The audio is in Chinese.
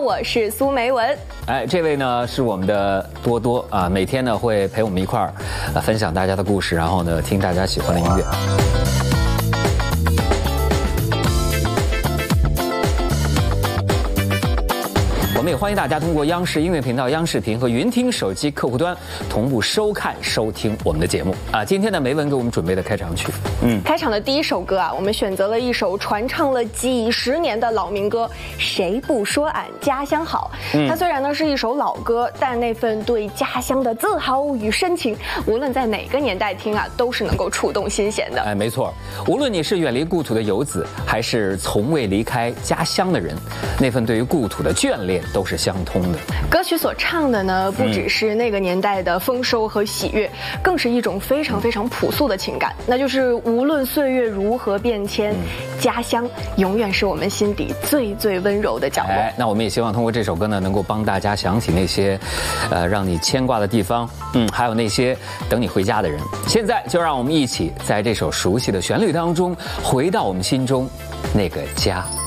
我是苏梅文。 这位呢是我们的多多啊，每天呢会陪我们一块儿分享大家的故事，然后呢听大家喜欢的音乐。我们也欢迎大家通过央视音乐频道、央视频和云听手机客户端同步收看、收听我们的节目啊。今天呢，梅文给我们准备的开场曲， 开场的第一首歌啊，我们选择了一首传唱了几十年的老民歌《谁不说俺家乡好》。它虽然呢是一首老歌，但那份对家乡的自豪与深情，无论在哪个年代听啊，都是能够触动心弦的。 没错，无论你是远离故土的游子，还是从未离开家乡的人，那份对于故土的眷恋都是相通的。 歌曲所唱的呢，不只是那个年代的丰收和喜悦，更是一种非常非常朴素的情感，那就是无论岁月如何变迁，家乡永远是我们心底最最温柔的角落。 那我们也希望通过这首歌呢，能够帮大家想起那些让你牵挂的地方，还有那些等你回家的人。现在就让我们一起在这首熟悉的旋律当中，回到我们心中那个家。